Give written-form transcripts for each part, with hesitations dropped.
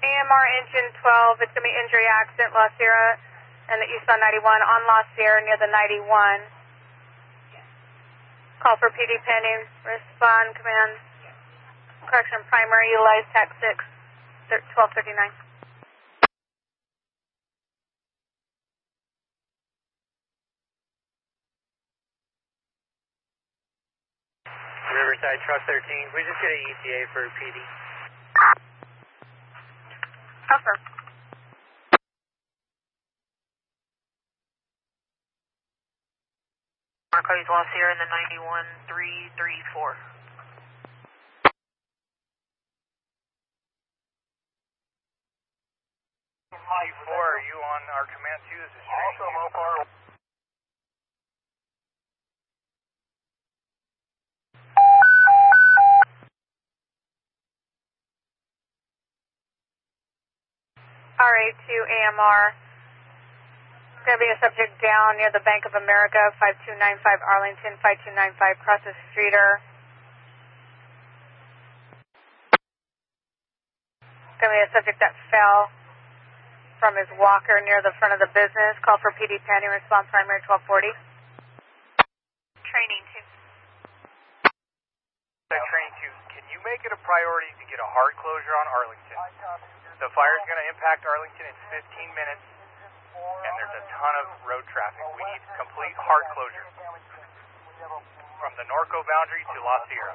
AMR engine 12, it's going to be injury accident, La Sierra, and the eastbound 91 on La Sierra near the 91. Call for PD pending, respond, command, correction, primary, utilize TAC 6, 1239. Riverside Truck 13, we just get an ETA for PD. Cover. Marco's La Sierra in the 91334. Are you on our command 2? This is also how far? RA2 AMR. It's going to be a subject down near the Bank of America, 5295 Arlington, 5295 crosses Streeter. It's going to be a subject that fell from his walker near the front of the business. Call for PD pending, respond primary 1240. Training 2. Training 2, can you make it a priority to get a hard closure on Arlington? The fire is going to impact Arlington in 15 minutes, and there's a ton of road traffic. We need complete hard closure from the Norco boundary to La Sierra.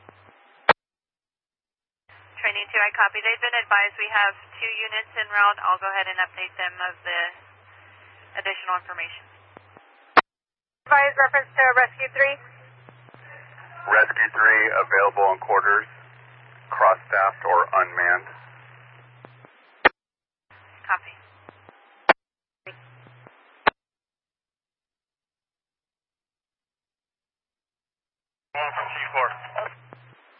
Training 2, I copy. They've been advised we have 2 units en route. I'll go ahead and update them of the additional information. Advise reference to Rescue 3. Rescue 3 available in quarters, cross-staffed or unmanned. Copy. One from C4.